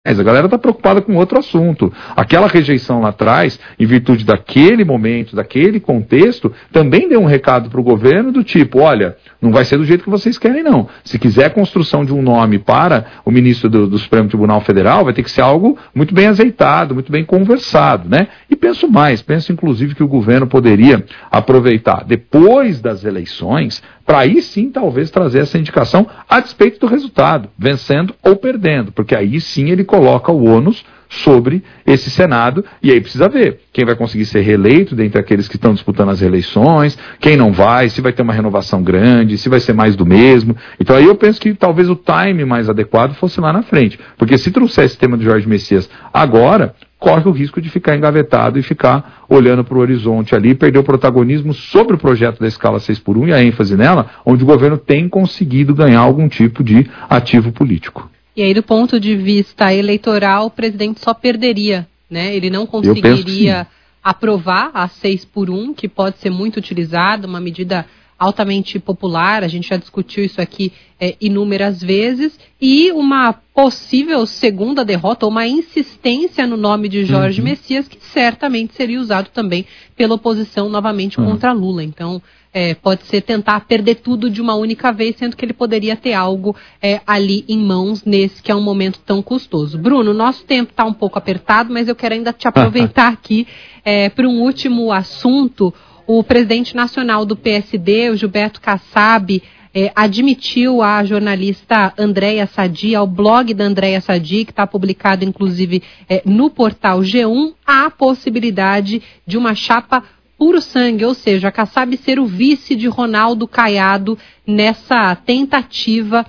A galera está preocupada com outro assunto. Aquela rejeição lá atrás, em virtude daquele momento, daquele contexto, também deu um recado para o governo do tipo, olha, não vai ser do jeito que vocês querem não. Se quiser a construção de um nome para o ministro do Supremo Tribunal Federal, vai ter que ser algo muito bem azeitado, muito bem conversado, né? E penso inclusive que o governo poderia aproveitar depois das eleições para aí sim talvez trazer essa indicação a despeito do resultado, vencendo ou perdendo, porque aí sim ele coloca o ônus sobre esse Senado, e aí precisa ver quem vai conseguir ser reeleito dentre aqueles que estão disputando as eleições, quem não vai, se vai ter uma renovação grande, se vai ser mais do mesmo. Então aí eu penso que talvez o time mais adequado fosse lá na frente, porque se trouxer esse tema do Jorge Messias agora, corre o risco de ficar engavetado e ficar olhando para o horizonte ali, perder o protagonismo sobre o projeto da escala 6x1 e a ênfase nela, onde o governo tem conseguido ganhar algum tipo de ativo político. E aí, do ponto de vista eleitoral, o presidente só perderia, né? Ele não conseguiria aprovar a 6x1, que pode ser muito utilizada, uma medida altamente popular, a gente já discutiu isso aqui inúmeras vezes, e uma possível segunda derrota, ou uma insistência no nome de Jorge Messias, que certamente seria usado também pela oposição novamente contra Lula. Então, pode ser tentar perder tudo de uma única vez, sendo que ele poderia ter algo ali em mãos nesse que é um momento tão custoso. Bruno, nosso tempo está um pouco apertado, mas eu quero ainda te aproveitar aqui para um último assunto. O presidente nacional do PSD, o Gilberto Kassab, admitiu à jornalista Andréia Sadi, ao blog da Andréia Sadi, que está publicado inclusive no portal G1, a possibilidade de uma chapa puro sangue, ou seja, Kassab ser o vice de Ronaldo Caiado nessa tentativa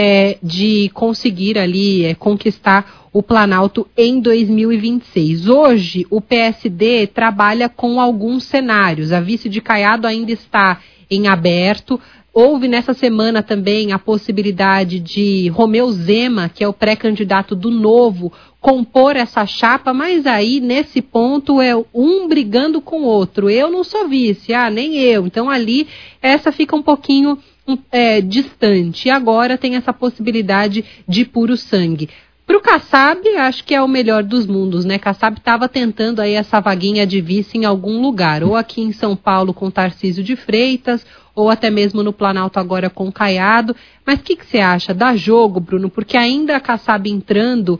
de conseguir ali conquistar o Planalto em 2026. Hoje, o PSD trabalha com alguns cenários. A vice de Caiado ainda está em aberto. Houve nessa semana também a possibilidade de Romeu Zema, que é o pré-candidato do Novo, compor essa chapa, mas aí, nesse ponto, é um brigando com o outro. Eu não sou vice, nem eu. Então, ali, essa fica um pouquinho distante. E agora tem essa possibilidade de puro sangue. Para o Kassab, acho que é o melhor dos mundos, né? Kassab estava tentando aí essa vaguinha de vice em algum lugar, ou aqui em São Paulo com Tarcísio de Freitas, ou até mesmo no Planalto agora com Caiado. Mas o que você acha? Dá jogo, Bruno? Porque ainda a Kassab entrando,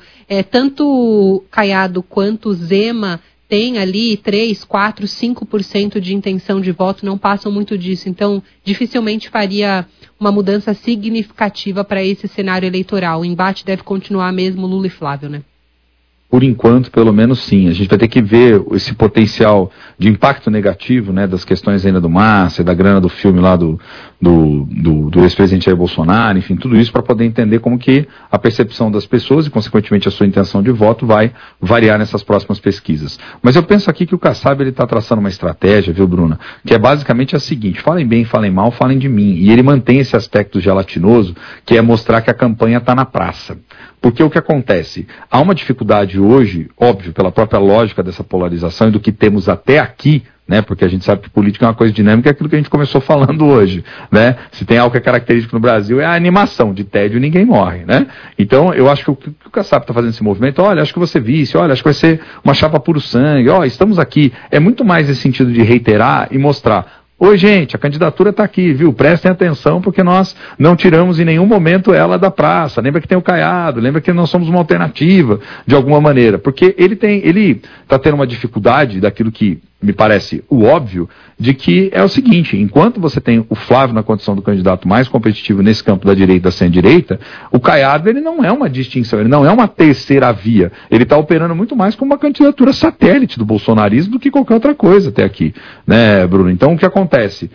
tanto Caiado quanto Zema tem ali 3, 4, 5% de intenção de voto, não passam muito disso. Então, dificilmente faria uma mudança significativa para esse cenário eleitoral. O embate deve continuar mesmo Lula e Flávio, né? Por enquanto, pelo menos sim. A gente vai ter que ver esse potencial de impacto negativo, né, das questões ainda do Massa, da grana do filme lá do ex-presidente Jair Bolsonaro, enfim, tudo isso para poder entender como que a percepção das pessoas e, consequentemente, a sua intenção de voto vai variar nessas próximas pesquisas. Mas eu penso aqui que o Kassab está traçando uma estratégia, viu, Bruna, que é basicamente a seguinte: falem bem, falem mal, falem de mim. E ele mantém esse aspecto gelatinoso, que é mostrar que a campanha está na praça. Porque o que acontece? Há uma dificuldade hoje, óbvio, pela própria lógica dessa polarização e do que temos até aqui, né? Porque a gente sabe que política é uma coisa dinâmica, é aquilo que a gente começou falando hoje, né? Se tem algo que é característico no Brasil é a animação, de tédio ninguém morre, né? Então, eu acho que o Kassab está fazendo esse movimento, olha, acho que você vice, olha, acho que vai ser uma chapa puro sangue, estamos aqui. É muito mais nesse sentido de reiterar e mostrar: oi, gente, a candidatura está aqui, viu? Prestem atenção, porque nós não tiramos em nenhum momento ela da praça. Lembra que tem o Caiado, lembra que nós somos uma alternativa, de alguma maneira. Porque ele está tendo uma dificuldade daquilo que me parece o óbvio, de que é o seguinte: enquanto você tem o Flávio na condição do candidato mais competitivo nesse campo da direita, da centro-direita, o Caiado, ele não é uma distinção, ele não é uma terceira via. Ele está operando muito mais como uma candidatura satélite do bolsonarismo do que qualquer outra coisa até aqui, né, Bruno? Então, o que acontece?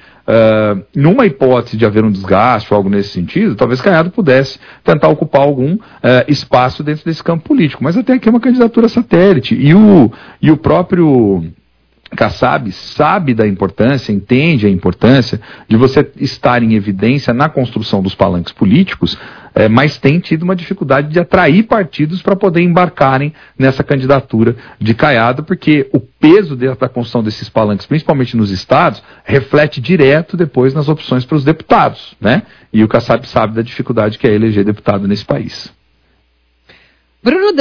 Numa hipótese de haver um desgaste ou algo nesse sentido, talvez Caiado pudesse tentar ocupar algum espaço dentro desse campo político, mas até aqui é uma candidatura satélite, e o próprio Kassab sabe da importância, entende a importância de você estar em evidência na construção dos palanques políticos, mas tem tido uma dificuldade de atrair partidos para poder embarcarem nessa candidatura de Caiado, porque o peso da construção desses palanques, principalmente nos estados, reflete direto depois nas opções para os deputados, né? E o Kassab sabe da dificuldade que é eleger deputado nesse país. Bruno